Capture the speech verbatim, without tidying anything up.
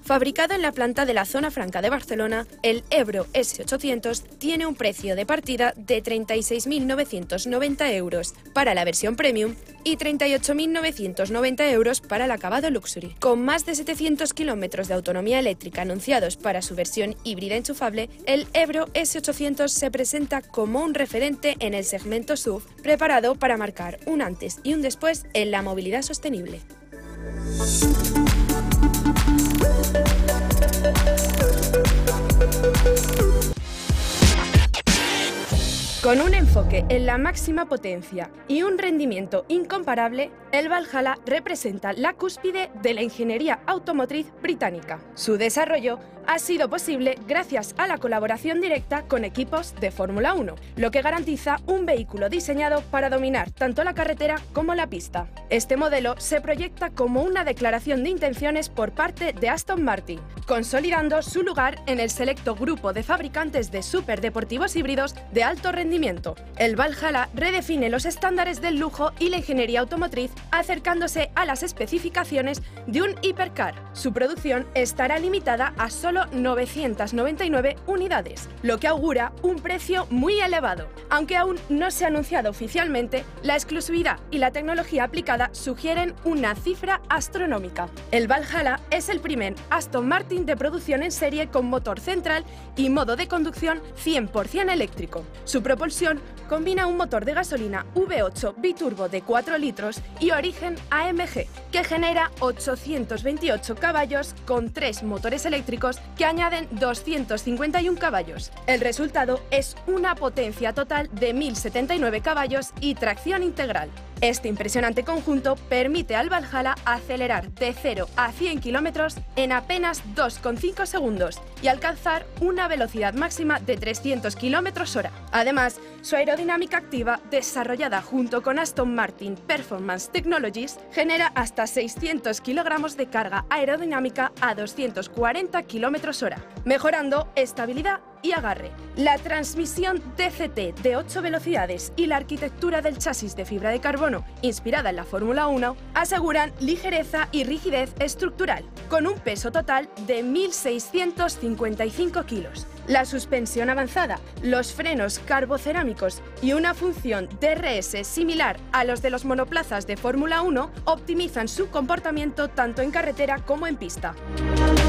Fabricado en la planta de la Zona Franca de Barcelona, el Ebro ese ochocientos tiene un precio de partida de treinta y seis mil novecientos noventa euros para la versión Premium y treinta y ocho mil novecientos noventa euros para el acabado Luxury. Con más de setecientos kilómetros de autonomía eléctrica anunciados para su versión híbrida enchufable, el Ebro ese ochocientos se presenta como un referente en el segmento S U V, preparado para marcar un antes y un después en la movilidad sostenible. Con un enfoque en la máxima potencia y un rendimiento incomparable, el Valhalla representa la cúspide de la ingeniería automotriz británica. Su desarrollo ha sido posible gracias a la colaboración directa con equipos de Fórmula uno, lo que garantiza un vehículo diseñado para dominar tanto la carretera como la pista. Este modelo se proyecta como una declaración de intenciones por parte de Aston Martin, consolidando su lugar en el selecto grupo de fabricantes de superdeportivos híbridos de alto rendimiento. El Valhalla redefine los estándares del lujo y la ingeniería automotriz, acercándose a las especificaciones de un hipercar. Su producción estará limitada a solo novecientas noventa y nueve unidades, lo que augura un precio muy elevado. Aunque aún no se ha anunciado oficialmente, la exclusividad y la tecnología aplicada sugieren una cifra astronómica. El Valhalla es el primer Aston Martin de producción en serie con motor central y modo de conducción cien por ciento eléctrico. Su propulsión combina un motor de gasolina V ocho biturbo de cuatro litros y origen A M G, que genera ochocientos veintiocho caballos con tres motores eléctricos que añaden doscientos cincuenta y uno caballos. El resultado es una potencia total de mil setenta y nueve caballos y tracción integral. Este impresionante conjunto permite al Valhalla acelerar de cero a cien kilómetros en apenas dos coma cinco segundos y alcanzar una velocidad máxima de trescientos kilómetros hora. Además, su aerodinámica activa, desarrollada junto con Aston Martin Performance Technologies, genera hasta seiscientos kilogramos de carga aerodinámica a doscientos cuarenta kilómetros hora, mejorando estabilidad y agarre. La transmisión D C T de ocho velocidades y la arquitectura del chasis de fibra de carbono, inspirada en la Fórmula uno, aseguran ligereza y rigidez estructural, con un peso total de mil seiscientos cincuenta y cinco kilos. La suspensión avanzada, los frenos carbocerámicos y una función D R S similar a los de los monoplazas de Fórmula uno optimizan su comportamiento tanto en carretera como en pista.